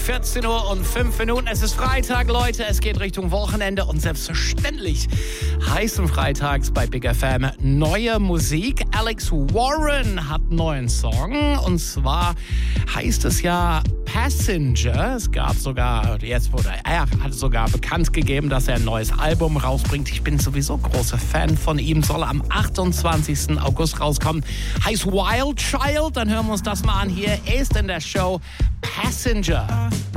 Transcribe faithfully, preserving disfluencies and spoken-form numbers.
vierzehn Uhr und fünf Minuten. Es ist Freitag, Leute. Es geht Richtung Wochenende und selbstverständlich heißen freitags bei Big F M neue Musik. Alex Warren hat einen neuen Song und zwar heißt es ja Passenger. Es gab sogar, jetzt wurde er hat sogar bekannt gegeben, dass er ein neues Album rausbringt. Ich bin sowieso großer Fan von ihm. Soll am achtundzwanzigsten August rauskommen. Heißt Wild Child. Dann hören wir uns das mal an. Hier ist in der Show Passenger.